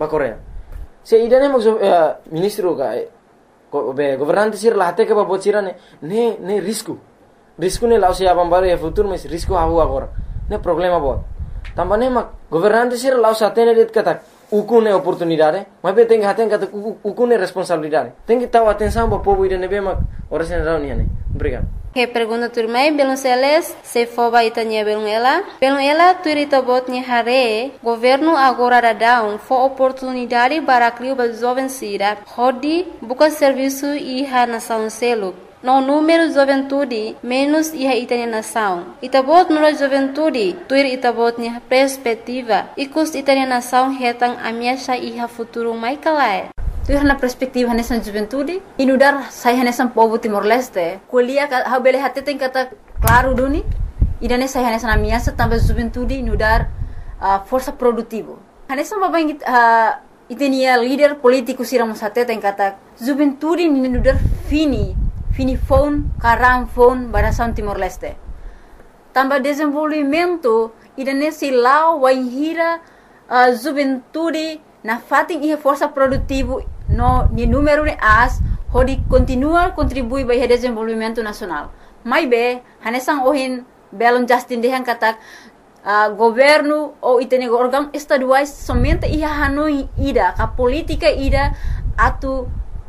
ba Korea. Se idane mag ministro ka governante sir lahte ke ba bocirane ne risco ne lausi abam baru ya futuro mas risco hahu agora ne problema bot tambane mag governante sir laus atene det kata ukune oportunidade mas be tenga haten kata ukune responsabilidade tengi tahu atenção ba povo idane be mag ora sen rauni ne obrigado. Que pergunta turmai belum seles se foba itanya belum ela turita botnya hare governo agora dadão fo oportunidade para criar ba jovem sira hodi buka serviço iha nação selo no número juventude menos iha itanya nação itabot no juventude tuir itabotnya perspectiva ikus itanya nação hetang amiasha iha futuro mai kalai. Tu na perspektiva nessa juventude inudar saya nessa povo Timor-Leste kuliah ha bele hati tem kata claro duni idane saya nessa na minha também juventude inudar força produtivo nessa babang itenia líder político siramos hati tem kata juventude inudar fini phone karang phone barasan Timor-Leste tambah desenvolvimento idane silau waihira juventude na fating iha força produtivo no ni número de as hodi continua contribui para o desenvolvimento nacional. Mai be hanesang ohin belon Justin dehan katak governo ou itene órgão estaduais somente iha hanoi ida ka política ida atu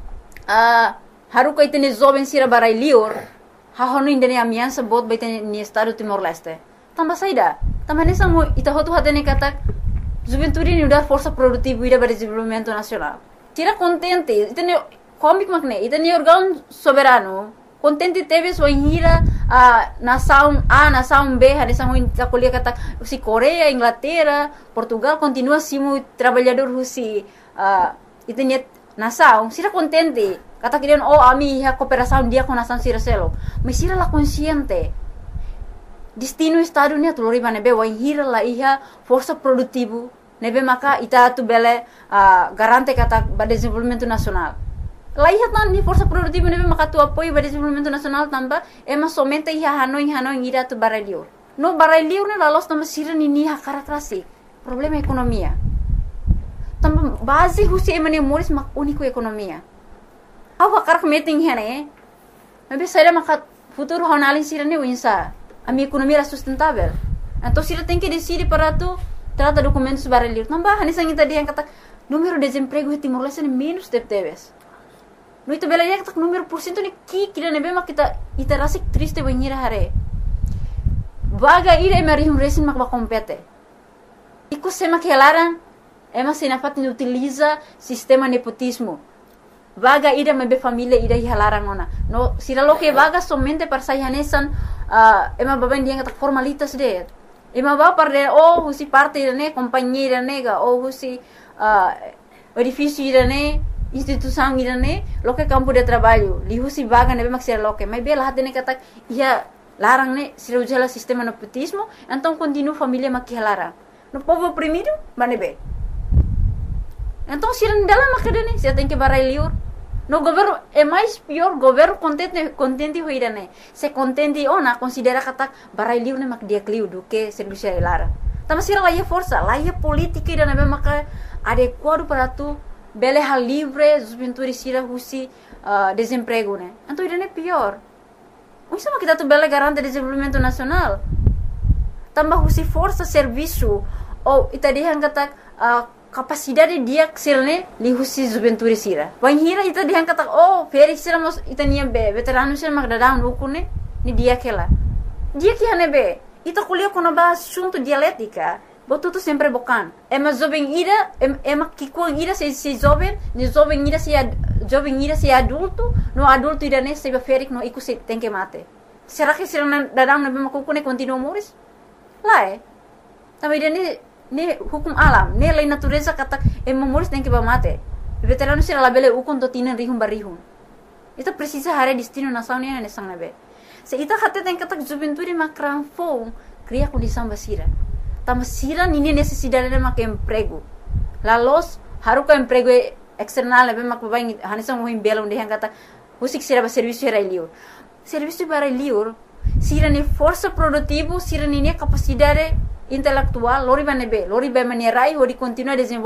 haruka itene jovem sira barai lior ha honu indene amiança bot ba itene ni estado Timor-Leste. Tambah saida tambah hanesang mo ita hotu hatene katak juventude ni udah força produtiva ida para desenvolvimento nacional. Tira contente, itene comic magne, itene órgão soberano. Contente teve sua hira nação A, nação B, nação da colia kata si Coreia, Inglaterra, Portugal continua simu trabalhador si itene nação, sira contente. Kata kirian ami ha cooperação dia com nação sira selo. Mas sira la consciente. Destino estado ni atulori manebe wa hira la iha força produtivo nebe maka ita tu bele garante kata ba desenvolvimento nacional. La iha tan ni força produtivo nebe maka tu apoio ba desenvolvimento nacional tamba ema somente iha hanoi ira tu barelio. No barelio ne la los tamba sira ni ha karakterasi. Problema economia. Tamba base husi emane moris mak único economia. Awa karak meeting hene. Nebe saira maka futuro honalin sira ni winsa. A minha economia era sustentável. Então, se tem que decidir para tu trata documentos barulhos. Não vai, nessa gente dia kata número de desemprego em Timor-Leste é menos de teves. No itu bela dia kata número por cento ni kira nebe mak kita rasik triste banhira hare. Vaga ira emarihum resin mak ba compete. Iku sema que larang ema senafat ni utiliza sistema nepotismo. Vaga ida mebe família ida hilarang ona. No sira lo que vaga somente para sayanesan ema baben dia kata formalitas de. Ema ba para husi parte ne companhia nega ou husi edifício ne instituição ne lo que campo de trabalho. Li husi vaga nebe mak sira lo que. Mas bela hatene kata ia larang ne sira ujala sistema nepotismo, então continua família mak hilarang. No povo oprimido, manebe. Então sira dalam makadane sira tem que barai liur. No governo é mais pior governo contente hoirane. Se contente ona considera kata barai liu ne mak dia kliu do que serviço lara. Tama sira lá força, lá política ida na maka adequado para tu bele hal livre, juventude sira husi desemprego ne. Então ida ne pior. Isso mak kita tu bele garante desenvolvimento nacional. Tambah husi força serviço ou itadihan kata capacidade dia sirne li husi juventude sira. Wan hira ita dihan kata Felix sira mos itania be veterano sira mak dadang ukune ni dia kela. Dia que hane be ita kuliah kono ba assunto dialética. Botuto sempre bocan. Ema jovem ira ema kikuang ira se jovem, ni jovem ira se adulto, no adulto ira ne se Felix no iku se tem que mate. Será que sira dadang na be makukune continua moris? Lá Também ira ne hukum alam, ne lei natureza kata moris tem que mate. Veterano sira labele ukon to tinan rihum barihum. Ita precisa hare destino nação ne ne sang nabe. Se ita hate tem kata juventude makran fo cria condição basira. Tama sira nini necessidade de mak emprego. La los haruka emprego external nabe mak babai hanisang mohim belong de kata husik sira ba serviço era liur. Serviço para liur sira ne força produtivo, sira ne capacidade intelectual, lori ba manerai, hori continua desenvolvendo